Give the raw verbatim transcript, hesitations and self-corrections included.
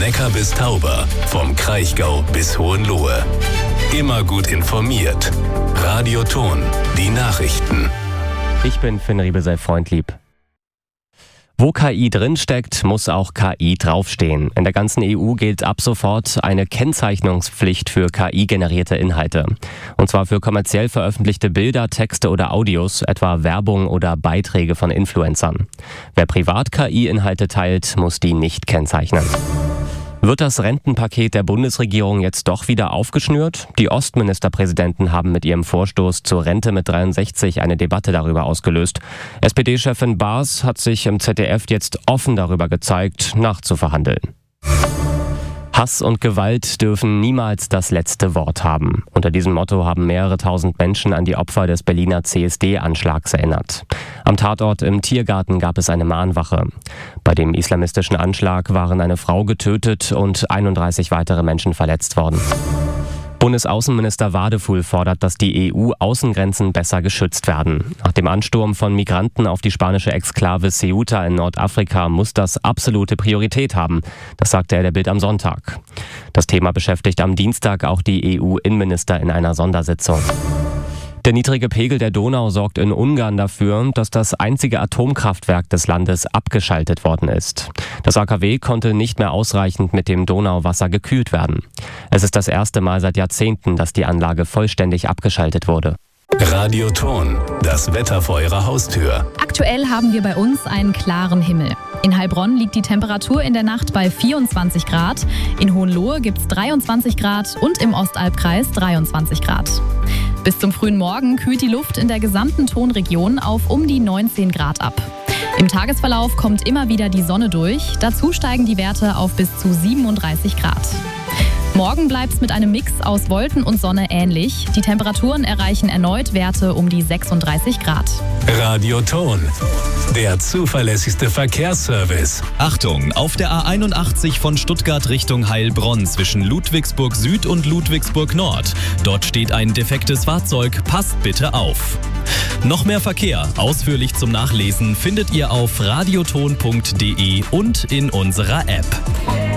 Neckar bis Tauber, vom Kraichgau bis Hohenlohe. Immer gut informiert. Radio Ton, die Nachrichten. Ich bin Finn Riebe, sei freundlieb. Wo K I drinsteckt, muss auch K I draufstehen. In der ganzen E U gilt ab sofort eine Kennzeichnungspflicht für K I-generierte Inhalte. Und zwar für kommerziell veröffentlichte Bilder, Texte oder Audios, etwa Werbung oder Beiträge von Influencern. Wer privat K I-Inhalte teilt, muss die nicht kennzeichnen. Wird das Rentenpaket der Bundesregierung jetzt doch wieder aufgeschnürt? Die Ostministerpräsidenten haben mit ihrem Vorstoß zur Rente mit dreiundsechzig eine Debatte darüber ausgelöst. S P D-Chefin Baas hat sich im Z D F jetzt offen darüber gezeigt, nachzuverhandeln. Hass und Gewalt dürfen niemals das letzte Wort haben. Unter diesem Motto haben mehrere tausend Menschen an die Opfer des Berliner C S D-Anschlags erinnert. Am Tatort im Tiergarten gab es eine Mahnwache. Bei dem islamistischen Anschlag waren eine Frau getötet und einunddreißig weitere Menschen verletzt worden. Bundesaußenminister Wadefuhl fordert, dass die E U-Außengrenzen besser geschützt werden. Nach dem Ansturm von Migranten auf die spanische Exklave Ceuta in Nordafrika muss das absolute Priorität haben. Das sagte er der Bild am Sonntag. Das Thema beschäftigt am Dienstag auch die E U-Innenminister in einer Sondersitzung. Der niedrige Pegel der Donau sorgt in Ungarn dafür, dass das einzige Atomkraftwerk des Landes abgeschaltet worden ist. Das A K W konnte nicht mehr ausreichend mit dem Donauwasser gekühlt werden. Es ist das erste Mal seit Jahrzehnten, dass die Anlage vollständig abgeschaltet wurde. Radio Ton, das Wetter vor Ihrer Haustür. Aktuell haben wir bei uns einen klaren Himmel. In Heilbronn liegt die Temperatur in der Nacht bei vierundzwanzig Grad, in Hohenlohe gibt es dreiundzwanzig Grad und im Ostalbkreis dreiundzwanzig Grad. Bis zum frühen Morgen kühlt die Luft in der gesamten Tonregion auf um die neunzehn Grad ab. Im Tagesverlauf kommt immer wieder die Sonne durch, dazu steigen die Werte auf bis zu siebenunddreißig Grad. Morgen bleibt es mit einem Mix aus Wolken und Sonne ähnlich. Die Temperaturen erreichen erneut Werte um die sechsunddreißig Grad. Radio Ton, der zuverlässigste Verkehrsservice. Achtung, auf der A einundachtzig von Stuttgart Richtung Heilbronn zwischen Ludwigsburg Süd und Ludwigsburg Nord. Dort steht ein defektes Fahrzeug, passt bitte auf. Noch mehr Verkehr, ausführlich zum Nachlesen, findet ihr auf radioton punkt de und in unserer App.